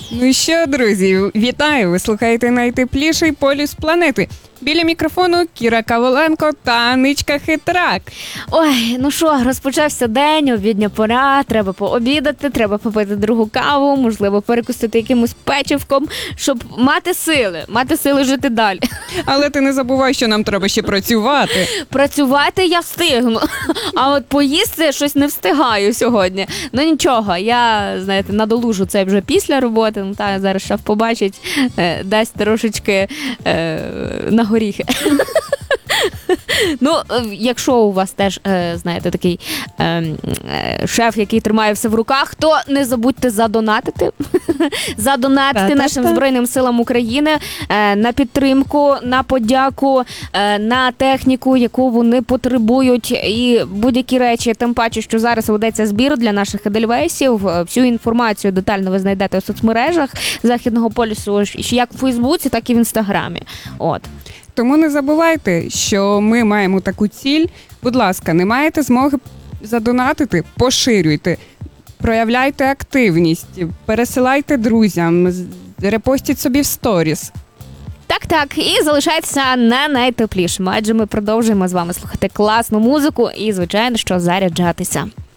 Ну що, друзі, вітаю! Ви слухаєте найтепліший полюс планети. Біля мікрофону Кіра Каволенко та Аничка Хитрак. Ой, ну що, розпочався день, обідня пора, треба пообідати, треба попити другу каву, можливо, перекусити якимось печивком, щоб мати сили жити далі. Але ти не забувай, що нам треба ще працювати. Працювати я встигну, а от поїсти щось не встигаю сьогодні. Ну нічого, я, знаєте, надолужу це вже після роботи, ну так, зараз шеф побачить, дасть трошечки на горіхи. Ну, якщо у вас теж, знаєте, такий шеф, який тримає все в руках, то не забудьте задонатити. Задонатити нашим Збройним силам України на підтримку, на подяку, на техніку, яку вони потребують, і будь-які речі. Тим паче, що зараз ведеться збір для наших едельвейсів. Всю інформацію детально ви знайдете у соцмережах Західного полюсу, як у Фейсбуці, так і в Інстаграмі. От. Тому не забувайте, що ми маємо таку ціль. Будь ласка, не маєте змоги задонатити? Поширюйте, проявляйте активність, пересилайте друзям, репостіть собі в сторіс. Так, і залишайтеся на найтеплішому, адже ми продовжуємо з вами слухати класну музику і, звичайно, що заряджатися.